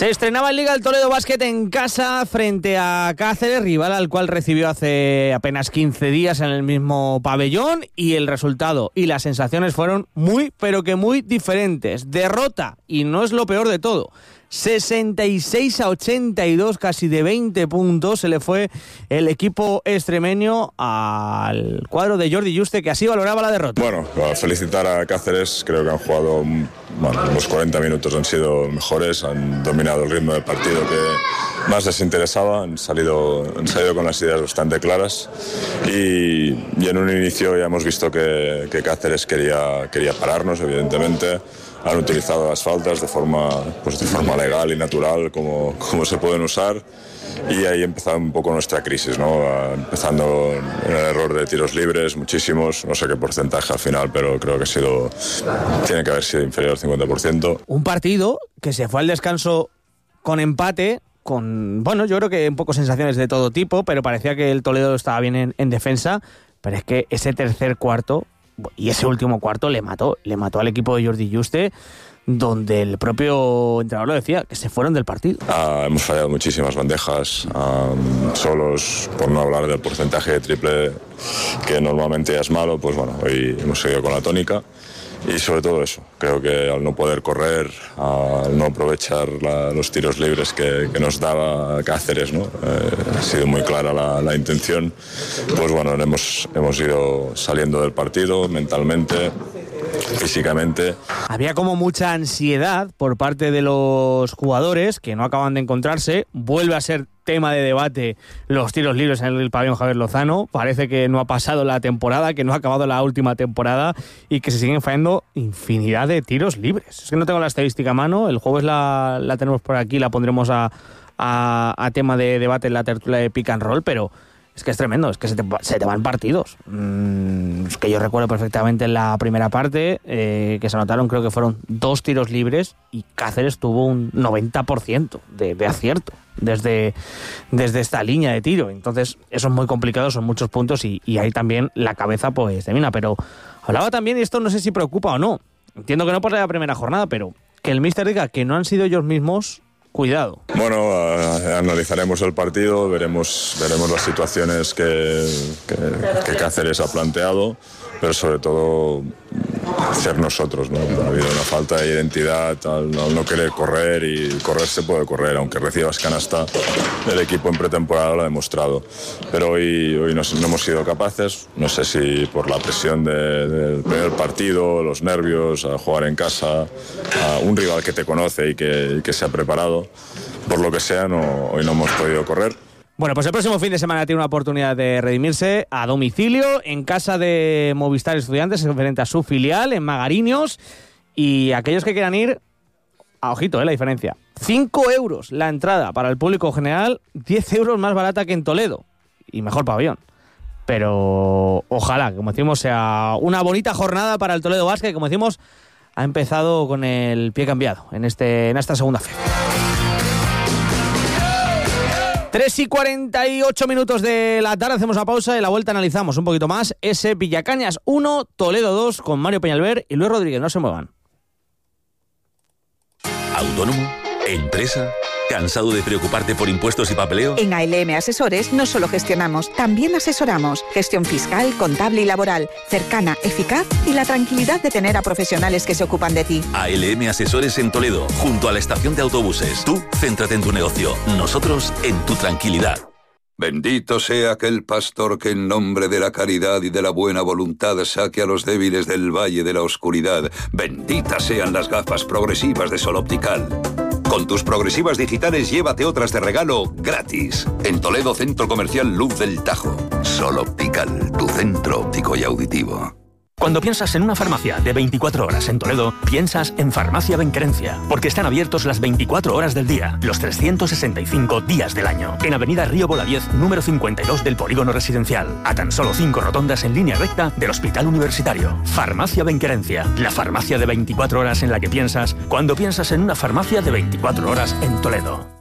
Se estrenaba en Liga el Toledo Basket en casa frente a Cáceres, rival al cual recibió hace apenas 15 días en el mismo pabellón, y el resultado y las sensaciones fueron muy, pero que muy diferentes. Derrota, y no es lo peor de todo. 66-82, casi de 20 puntos, se le fue el equipo extremeño al cuadro de Jordi Juste, que así valoraba la derrota. Bueno, felicitar a Cáceres, creo que han jugado, los 40 minutos han sido mejores, han dominado el ritmo del partido que más les interesaba, han salido con las ideas bastante claras y en un inicio ya hemos visto que Cáceres quería pararnos, evidentemente. Han utilizado las faltas de forma legal y natural, como se pueden usar, y ahí empezó un poco nuestra crisis, ¿no? Empezando en el error de tiros libres, muchísimos, no sé qué porcentaje al final, pero creo que tiene que haber sido inferior al 50%. Un partido que se fue al descanso con empate, yo creo que un poco sensaciones de todo tipo, pero parecía que el Toledo estaba bien en defensa, pero es que ese tercer cuarto y ese último cuarto le mató al equipo de Jordi Juste, donde el propio entrenador lo decía, que se fueron del partido. Hemos fallado muchísimas bandejas, solos, por no hablar del porcentaje de triple, que normalmente es malo, pues bueno, hoy hemos seguido con la tónica. Y sobre todo eso, creo que al no poder correr, al no aprovechar los tiros libres que nos daba Cáceres, ¿no? Ha sido muy clara la intención. Pues bueno, hemos ido saliendo del partido mentalmente, físicamente. Había como mucha ansiedad por parte de los jugadores que no acaban de encontrarse. Vuelve a ser tema de debate los tiros libres en el pabellón Javier Lozano. Parece que no ha pasado la temporada, que no ha acabado la última temporada y que se siguen fallando infinidad de tiros libres. Es que no tengo la estadística a mano. El jueves la tenemos por aquí, la pondremos a tema de debate en la tertulia de Pick and Roll, pero es que es tremendo, es que se te van partidos. Es que yo recuerdo perfectamente en la primera parte que se anotaron, creo que fueron 2 tiros libres y Cáceres tuvo un 90% de acierto desde esta línea de tiro. Entonces eso es muy complicado, son muchos puntos y ahí también la cabeza pues termina. Pero hablaba también, y esto no sé si preocupa o no, entiendo que no por la primera jornada, pero que el míster diga que no han sido ellos mismos. Cuidado. Bueno, analizaremos el partido, veremos las situaciones que Cáceres ha planteado, pero sobre todo ser nosotros, ¿no? Ha habido una falta de identidad al no querer correr, y correr se puede correr, aunque recibas canasta, el equipo en pretemporada lo ha demostrado. Pero hoy no hemos sido capaces, no sé si por la presión del primer partido, los nervios, a jugar en casa, a un rival que te conoce y que se ha preparado, por lo que sea, hoy no hemos podido correr. Bueno, pues el próximo fin de semana tiene una oportunidad de redimirse a domicilio, en casa de Movistar Estudiantes, frente a su filial, en Magariños. Y aquellos que quieran ir, ojito, la diferencia. 5 euros la entrada para el público general, 10 euros más barata que en Toledo. Y mejor pabellón. Pero ojalá, como decimos, sea una bonita jornada para el Toledo Basket, que como decimos, ha empezado con el pie cambiado en esta segunda fase. 3:48 de la tarde, hacemos una pausa y a la vuelta analizamos un poquito más ese Villacañas 1, Toledo 2 con Mario Peñalver y Luis Rodríguez. No se muevan. ¿Autónomo? ¿Empresa? ¿Cansado de preocuparte por impuestos y papeleo? En ALM Asesores no solo gestionamos, también asesoramos. Gestión fiscal, contable y laboral, cercana, eficaz y la tranquilidad de tener a profesionales que se ocupan de ti. ALM Asesores en Toledo, junto a la estación de autobuses. Tú, céntrate en tu negocio. Nosotros, en tu tranquilidad. Bendito sea aquel pastor que en nombre de la caridad y de la buena voluntad saque a los débiles del valle de la oscuridad. Benditas sean las gafas progresivas de Sol Optical. Con tus progresivas digitales llévate otras de regalo gratis. En Toledo, Centro Comercial Luz del Tajo. Sol Optical, tu centro óptico y auditivo. Cuando piensas en una farmacia de 24 horas en Toledo, piensas en Farmacia Benquerencia, porque están abiertos las 24 horas del día, los 365 días del año. En Avenida Río Bolaviez, número 52 del Polígono Residencial, a tan solo 5 rotondas en línea recta del Hospital Universitario. Farmacia Benquerencia, la farmacia de 24 horas en la que piensas cuando piensas en una farmacia de 24 horas en Toledo.